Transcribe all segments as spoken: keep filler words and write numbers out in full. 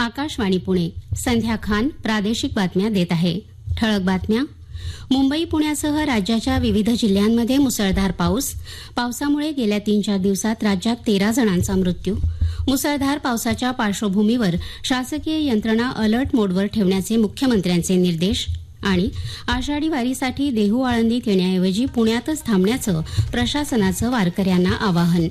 आकाशवाणी पुणे. संध्या खान प्रादेशिक बातम्या देत आहे. ठळक बातम्या. मुंबई पुण्यासह राज्याच्या विविध जिल्ह्यांमध्ये मुसळधार पाऊस. पावसामुळे गेल्या तीन चार दिवसात राज्यात तेरा जणांचा मृत्यू. मुसळधार पावसाच्या पार्श्वभूमीवर शासकीय यंत्रणा अलर्ट मोडवर ठेवण्याचे मुख्यमंत्र्यांचे निर्देश. आणि आषाढी वारीसाठी देहू आळंदीत येण्याऐवजी पुण्यातच थांबण्याचं प्रशासनाचं वारकऱ्यांना आवाहन.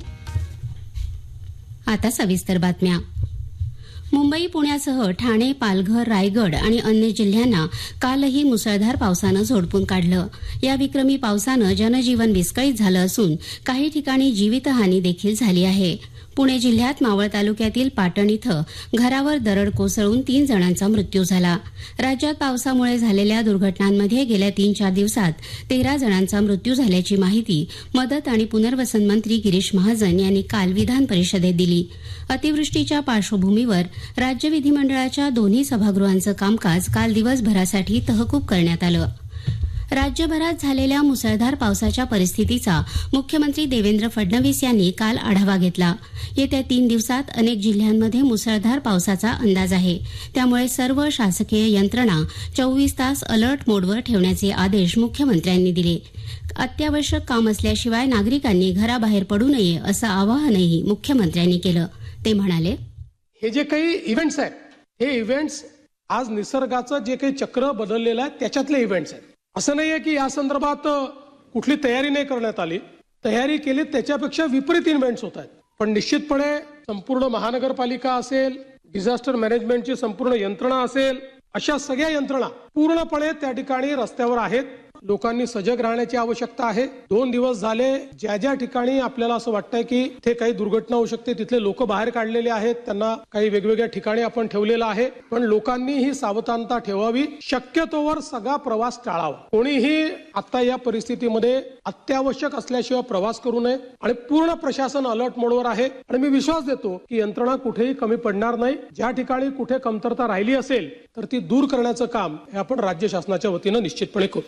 आता सविस्तर बातम्या. मुंबई पुण्यासह ठाणे, पालघर, रायगड आणि अन्य जिल्ह्यांना कालही मुसळधार पावसानं झोडपून काढलं. या विक्रमी पावसानं जनजीवन विस्कळीत झालं असून काही ठिकाणी जीवितहानी देखील झाली आहे. पुणे जिल्ह्यात मावळ तालुक्यातील पाटण इथं घरावर दरड कोसळून तीन जणांचा मृत्यू झाला. राज्यात पावसामुळे झालेल्या दुर्घटनांमध्ये गेल्या तीन चार दिवसात तेरा जणांचा मृत्यू झाल्याची माहिती मदत आणि पुनर्वसन मंत्री गिरीश महाजन यांनी काल विधान परिषदेत दिली. अतिवृष्टीच्या पार्श्वभूमीवर राज्य विधिमंडळाच्या दोन्ही सभागृहांचं कामकाज काल दिवसभरासाठी तहकूब करण्यात आलं. राज्यभरात झालेल्या मुसळधार पावसाच्या परिस्थितीचा मुख्यमंत्री देवेंद्र फडणवीस यांनी काल आढावा घेतला. येत्या तीन दिवसात अनेक जिल्ह्यांमध्ये मुसळधार पावसाचा अंदाज आहे. त्यामुळे सर्व शासकीय यंत्रणा चोवीस तास अलर्ट मोडवर ठेवण्याचे आदेश मुख्यमंत्र्यांनी दिले. अत्यावश्यक काम असल्याशिवाय नागरिकांनी घराबाहेर पडू नये असं आवाहनही मुख्यमंत्र्यांनी केलं. ते म्हणाले, हे जे काही इव्हेंट्स आहेत, हे इव्हेंट्स आज निसर्गाचं जे काही चक्र बदललेलं आहे त्याच्यातले इव्हेंट्स आहेत. असं नाहीये की या संदर्भात कुठली तयारी नाही करण्यात आली. तयारी केली त्याच्यापेक्षा विपरीत इव्हेंट्स होत आहेत. पण निश्चितपणे संपूर्ण महानगरपालिका असेल, डिझास्टर मॅनेजमेंटची संपूर्ण यंत्रणा असेल, अशा सगळ्या यंत्रणा पूर्णपणे त्या ठिकाणी रस्त्यावर आहेत. लोकांनी सजग राहण्याची आवश्यकता आहे. दोन दिवस झाले ज्या ज्या ठिकाणी आपल्याला असं वाटतंय की ते काही दुर्घटना होऊ शकते तिथले लोक बाहेर काढलेले आहेत. त्यांना काही वेगवेगळ्या ठिकाणी आपण ठेवलेलं आहे. पण लोकांनी ही सावधानता ठेवावी. शक्यतोवर सगळा प्रवास टाळावा. कोणीही आता या परिस्थितीमध्ये अत्यावश्यक असल्याशिवाय प्रवास करू नये. आणि पूर्ण प्रशासन अलर्ट मोडवर आहे. आणि मी विश्वास देतो की यंत्रणा कुठेही कमी पडणार नाही. ज्या ठिकाणी कुठे कमतरता राहिली असेल तर ती दूर करण्याचं काम हे आपण राज्य शासनाच्या वतीनं निश्चितपणे करू.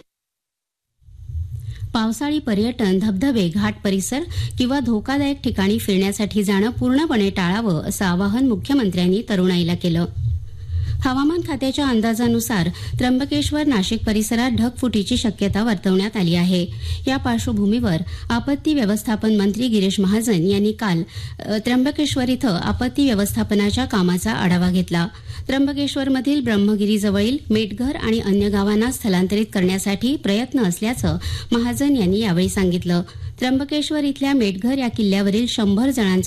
पावसाळी पर्यटन, धबधबे, घाट परिसर किंवा धोकादायक ठिकाणी फिरण्यासाठी जाणं पूर्णपणे टाळावं असं आवाहन मुख्यमंत्र्यांनी तरुणाईला केलं. हवामान खात्याच्या अंदाजानुसार त्र्यंबकेश्वर, नाशिक परिसरात ढगफुटीची शक्यता वर्तवण्यात आली आहे. या पार्श्वभूमीवर आपत्ती व्यवस्थापन मंत्री गिरीश महाजन यांनी काल त्र्यंबकेश्वर इथं आपत्ती व्यवस्थापनाच्या कामाचा आढावा घेतला. त्र्यंबकेश्वरमधील ब्रह्मगिरीजवळील मेटघर आणि अन्य गावांना स्थलांतरित करण्यासाठी प्रयत्न असल्याचं महाजन यांनी यावेळी सांगितलं. त्र्यंबकेश्वर इथल्या मेटघर या किल्ल्यावरील शंभर जणांचा